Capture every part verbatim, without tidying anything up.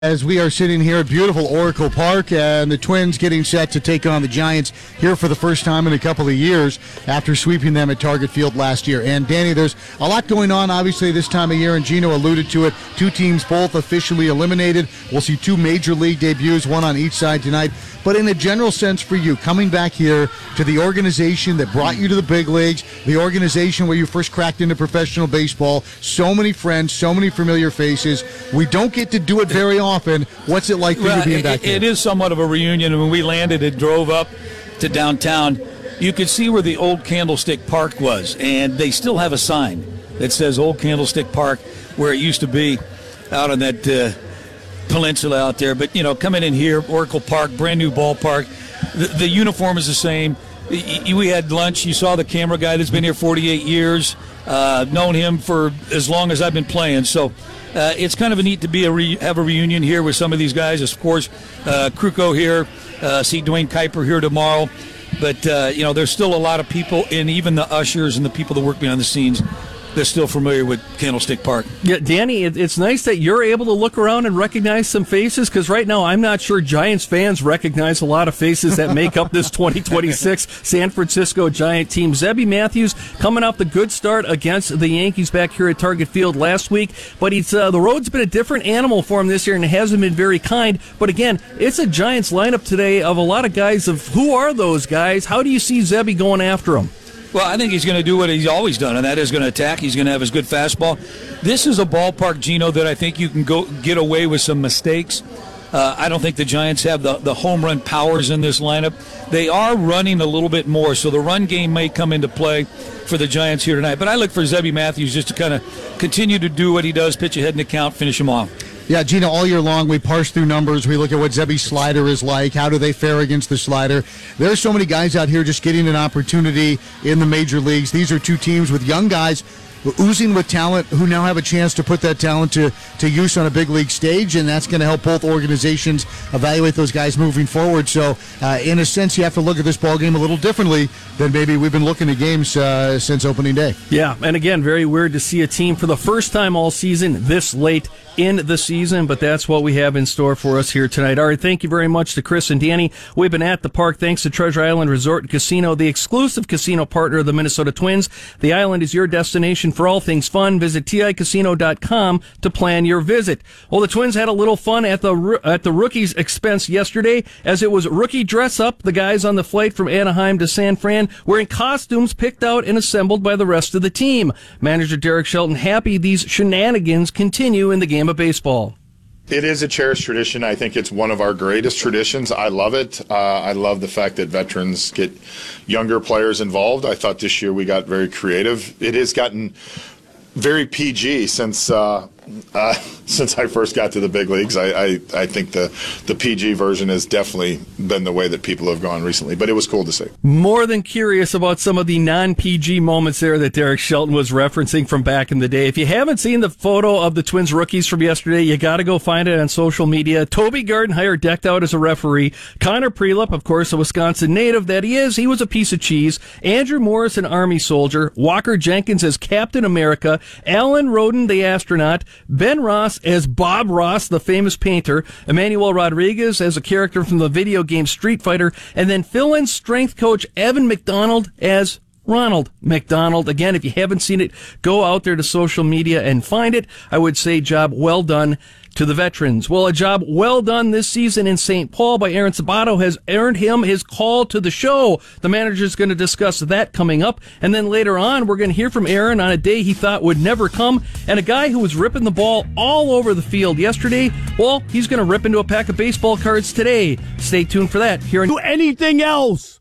As we are sitting here at beautiful Oracle Park, and the Twins getting set to take on the Giants here for the first time in a couple of years after sweeping them at Target Field last year. And Danny, there's a lot going on obviously this time of year, and Gino alluded to it. Two teams both officially eliminated. We'll see two major league debuts, one on each side tonight. But in a general sense for you, coming back here to the organization that brought you to the big leagues, the organization where you first cracked into professional baseball, so many friends, so many familiar faces. We don't get to do it very often. What's it like for well, you being it, back here? It is somewhat of a reunion. When we landed and drove up to downtown, you could see where the old Candlestick Park was, and they still have a sign that says Old Candlestick Park, where it used to be out on that uh, peninsula out there. But, you know, coming in here, Oracle Park, brand new ballpark, the, the uniform is the same. We had lunch. You saw the camera guy that's been here forty-eight years. Uh, known him for as long as I've been playing. So uh, it's kind of a neat to be a re- have a reunion here with some of these guys. Of course, uh, Kruko here. Uh, see Dwayne Kuiper here tomorrow. But, uh, you know, there's still a lot of people, and even the ushers and the people that work behind the scenes, they're still familiar with Candlestick Park. Yeah, Danny, it, it's nice that you're able to look around and recognize some faces, because right now I'm not sure Giants fans recognize a lot of faces that make up this twenty twenty-six San Francisco Giant team. Zebby Matthews coming off the good start against the Yankees back here at Target Field last week, but he's uh, the road's been a different animal for him this year, and it hasn't been very kind. But again, it's a Giants lineup today of a lot of guys. Of who are those guys? How do you see Zebby going after them? Well, I think he's going to do what he's always done, and that is going to attack. He's going to have his good fastball. This is a ballpark, Gino, that I think you can go get away with some mistakes. Uh, I don't think the Giants have the, the home run powers in this lineup. They are running a little bit more, so the run game may come into play for the Giants here tonight. But I look for Zebby Matthews just to kind of continue to do what he does, pitch ahead in the count, finish him off. Yeah, Gina, all year long we parse through numbers. We look at what Zebby's slider is like. How do they fare against the slider? There are so many guys out here just getting an opportunity in the major leagues. These are two teams with young guys oozing with talent who now have a chance to put that talent to, to use on a big league stage, and that's going to help both organizations evaluate those guys moving forward. So, uh, in a sense, you have to look at this ball game a little differently than maybe we've been looking at games uh, since opening day. Yeah, and again, very weird to see a team for the first time all season this late in the season, but that's what we have in store for us here tonight. All right, thank you very much to Chris and Danny. We've been at the park thanks to Treasure Island Resort and Casino, the exclusive casino partner of the Minnesota Twins. The island is your destination for all things fun. Visit T I casino dot com to plan your visit. Well, the Twins had a little fun at the at the rookies' expense yesterday, as it was rookie dress up. The guys on the flight from Anaheim to San Fran wearing costumes picked out and assembled by the rest of the team. Manager Derek Shelton happy these shenanigans continue in the game of baseball. It is a cherished tradition. I think it's one of our greatest traditions. I love it. Uh, I love the fact that veterans get younger players involved. I thought this year we got very creative. It has gotten very P G since uh, uh, since I first got to the big leagues. I, I, I think the, the P G version has definitely been the way that people have gone recently, but it was cool to see. More than curious about some of the non-P G moments there that Derek Shelton was referencing from back in the day. If you haven't seen the photo of the Twins rookies from yesterday, you got to go find it on social media. Toby Gardenhire decked out as a referee. Connor Prelup, of course, a Wisconsin native that he is, he was a piece of cheese. Andrew Morris, an Army soldier. Walker Jenkins as Captain America. Alan Roden, the astronaut. Ben Ross as Bob Ross, the famous painter. Emmanuel Rodriguez as a character from the video game Street Fighter. And then fill-in strength coach Evan McDonald as Ronald McDonald. Again, if you haven't seen it, go out there to social media and find it. I would say job well done to the veterans. Well, a job well done this season in Saint Paul by Aaron Sabato has earned him his call to the show. The manager is going to discuss that coming up. And then later on, we're going to hear from Aaron on a day he thought would never come. And a guy who was ripping the ball all over the field yesterday, well, he's going to rip into a pack of baseball cards today. Stay tuned for that here. Do anything else.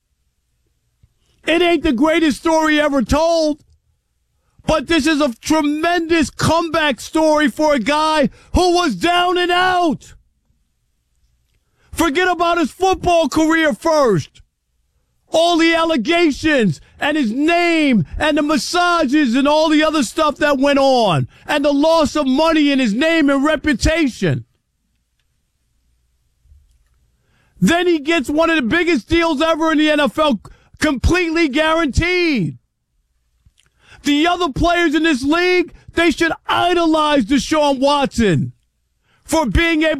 It ain't the greatest story ever told. But this is a tremendous comeback story for a guy who was down and out. Forget about his football career first. All the allegations and his name and the massages and all the other stuff that went on and the loss of money in his name and reputation. Then he gets one of the biggest deals ever in the N F L, completely guaranteed. The other players in this league, they should idolize Deshaun Watson for being able